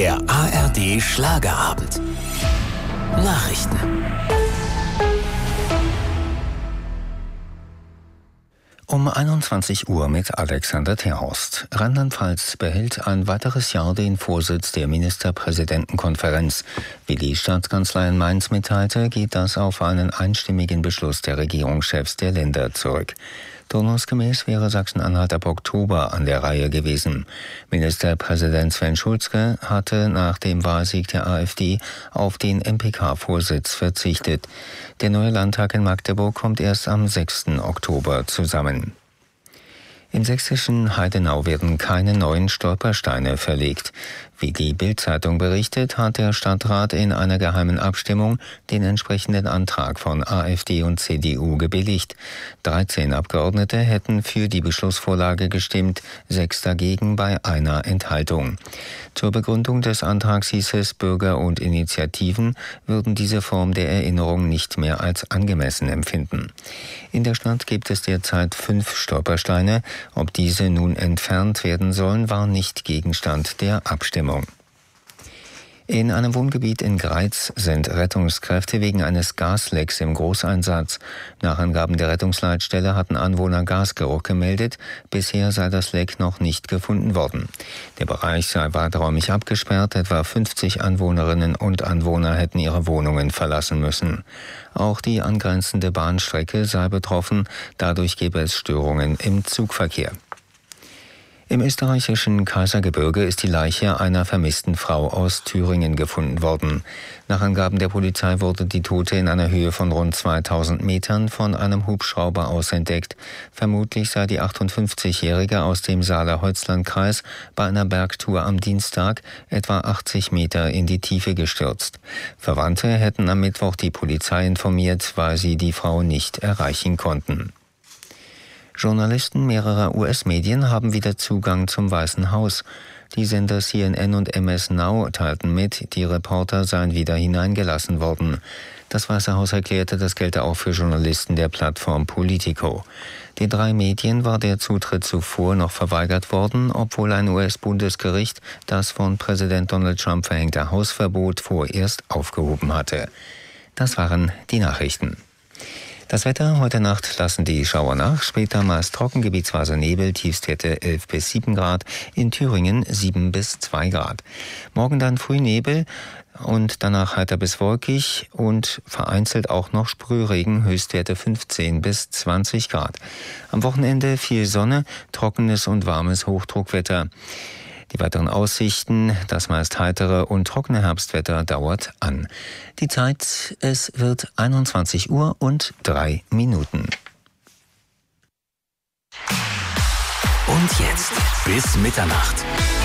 Der ARD Schlagerabend. Nachrichten. Um 21 Uhr mit Alexander Terhorst. Rheinland-Pfalz behält ein weiteres Jahr den Vorsitz der Ministerpräsidentenkonferenz. Wie die Staatskanzlei in Mainz mitteilte, geht das auf einen einstimmigen Beschluss der Regierungschefs der Länder zurück. Turnusgemäß wäre Sachsen-Anhalt ab Oktober an der Reihe gewesen. Ministerpräsident Sven Schulze hatte nach dem Wahlsieg der AfD auf den MPK-Vorsitz verzichtet. Der neue Landtag in Magdeburg kommt erst am 6. Oktober zusammen. Im sächsischen Heidenau werden keine neuen Stolpersteine verlegt. Wie die Bild-Zeitung berichtet, hat der Stadtrat in einer geheimen Abstimmung den entsprechenden Antrag von AfD und CDU gebilligt. 13 Abgeordnete hätten für die Beschlussvorlage gestimmt, 6 dagegen bei einer Enthaltung. Zur Begründung des Antrags hieß es, Bürger und Initiativen würden diese Form der Erinnerung nicht mehr als angemessen empfinden. In der Stadt gibt es derzeit 5 Stolpersteine. Ob diese nun entfernt werden sollen, war nicht Gegenstand der Abstimmung. In einem Wohngebiet in Greiz sind Rettungskräfte wegen eines Gaslecks im Großeinsatz. Nach Angaben der Rettungsleitstelle hatten Anwohner Gasgeruch gemeldet. Bisher sei das Leck noch nicht gefunden worden. Der Bereich sei weiträumig abgesperrt. Etwa 50 Anwohnerinnen und Anwohner hätten ihre Wohnungen verlassen müssen. Auch die angrenzende Bahnstrecke sei betroffen. Dadurch gebe es Störungen im Zugverkehr. Im österreichischen Kaisergebirge ist die Leiche einer vermissten Frau aus Thüringen gefunden worden. Nach Angaben der Polizei wurde die Tote in einer Höhe von rund 2000 Metern von einem Hubschrauber aus entdeckt. Vermutlich sei die 58-Jährige aus dem Saale-Holzland-Kreis bei einer Bergtour am Dienstag etwa 80 Meter in die Tiefe gestürzt. Verwandte hätten am Mittwoch die Polizei informiert, weil sie die Frau nicht erreichen konnten. Journalisten mehrerer US-Medien haben wieder Zugang zum Weißen Haus. Die Sender CNN und MS Now teilten mit, die Reporter seien wieder hineingelassen worden. Das Weiße Haus erklärte, das gelte auch für Journalisten der Plattform Politico. Den 3 Medien war der Zutritt zuvor noch verweigert worden, obwohl ein US-Bundesgericht das von Präsident Donald Trump verhängte Hausverbot vorerst aufgehoben hatte. Das waren die Nachrichten. Das Wetter: Heute Nacht lassen die Schauer nach, später meist trocken, gebietsweise Nebel, Tiefstwerte 11 bis 7 Grad, in Thüringen 7 bis 2 Grad. Morgen dann früh Nebel und danach heiter bis wolkig und vereinzelt auch noch Sprühregen, Höchstwerte 15 bis 20 Grad. Am Wochenende viel Sonne, trockenes und warmes Hochdruckwetter. Die weiteren Aussichten: das meist heitere und trockene Herbstwetter dauert an. Die Zeit: es wird 21 Uhr und 3 Minuten. Und jetzt bis Mitternacht.